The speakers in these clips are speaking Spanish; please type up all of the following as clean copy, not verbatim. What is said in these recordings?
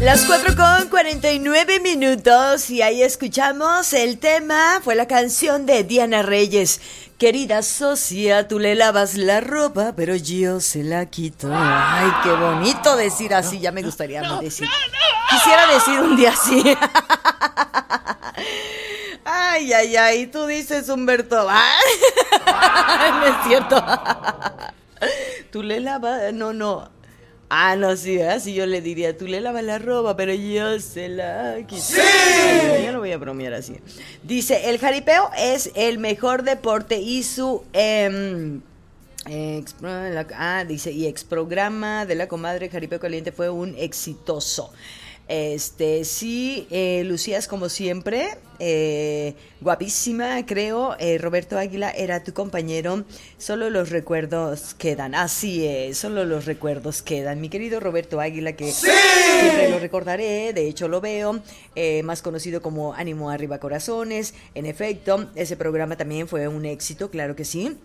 Las 4:49 y ahí escuchamos el tema, fue la canción de Diana Reyes. Querida socia, tú le lavas la ropa, pero yo se la quito. Ay, qué bonito decir así, ya me gustaría decir. Quisiera decir un día así. Ay, ay, ay, tú dices, Humberto. No es cierto. Tú le lavas, no. Ah, no, sí, así yo le diría, tú le lavas la ropa, pero yo se la quito. ¡Sí! Yo no voy a bromear así. Dice, el jaripeo es el mejor deporte y su... dice, y ex programa de la comadre Jaripeo Caliente fue un exitoso. Sí, lucías como siempre, guapísima, creo. Roberto Águila era tu compañero. Solo los recuerdos quedan. Así es, solo los recuerdos quedan. Mi querido Roberto Águila, que ¡sí! Siempre lo recordaré, de hecho lo veo, más conocido como Ánimo Arriba Corazones. En efecto, ese programa también fue un éxito, claro que sí.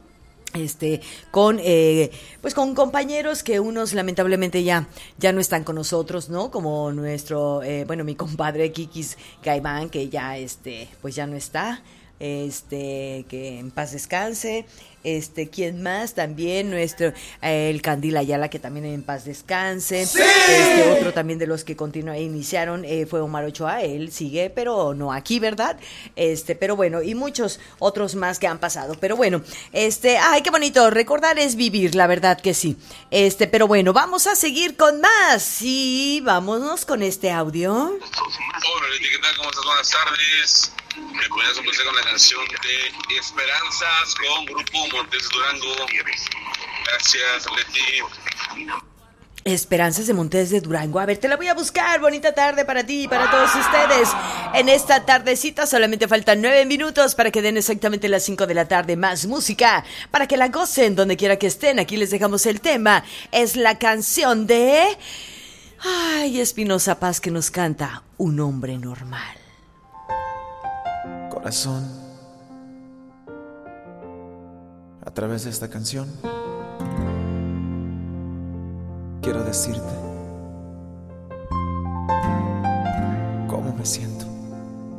Pues con compañeros que unos lamentablemente ya no están con nosotros, ¿no? Como nuestro, mi compadre Kikis Gaiván, que ya, pues ya no está, que en paz descanse. ¿Quién más? También nuestro, el Candil Ayala, que también en paz descanse. ¡Sí! Otro también de los que iniciaron, fue Omar Ochoa, él sigue, pero no aquí, ¿verdad? Pero bueno, y muchos otros más que han pasado. Pero bueno, ay, qué bonito, recordar es vivir, la verdad que sí. Pero bueno, vamos a seguir con más. Sí, vámonos con este audio. Hola, Leti, ¿qué tal? ¿Cómo estás? Buenas tardes. Me podías complacer con la canción de Esperanzas con Grupo Montes Durango. Gracias, Leti. Esperanzas de Montes de Durango. A ver, te la voy a buscar. Bonita tarde para ti y para todos ustedes. En esta tardecita solamente faltan 9 minutos para que den exactamente las 5 de la tarde. Más música para que la gocen donde quiera que estén. Aquí les dejamos el tema. Es la canción de... Ay, Espinosa Paz, que nos canta Un hombre normal. Corazón, a través de esta canción quiero decirte cómo me siento.